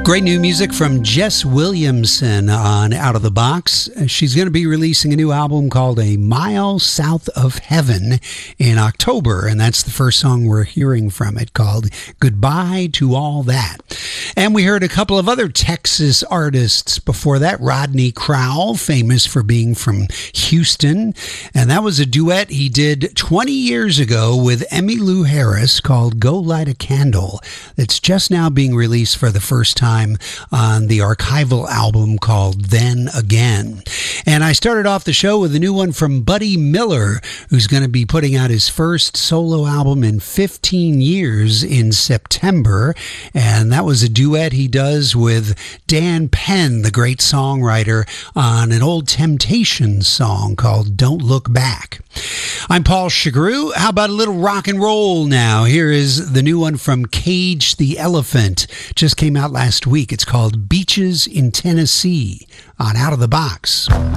Great new music from Jess Williamson on Out of the Box. She's going to be releasing a new album called A Mile South of Heaven in October, and that's the first song we're hearing from it, called Goodbye to All That. And we heard a couple of other Texas artists before that. Rodney Crowell, famous for being from Houston, and that was a duet he did 20 years ago with Emmylou Harris called Go Light a Candle. It's just now being released for the first time on the archival album called Then Again. And I started off the show with a new one from Buddy Miller, who's going to be putting out his first solo album in 15 years in September. And that was a duet he does with Dan Penn, the great songwriter, on an old Temptations song called Don't Look Back. I'm Paul Chagru. How about a little rock and roll now? Here is the new one from Cage the Elephant. Just came out last week. It's called Beaches in Tennessee on Out of the Box.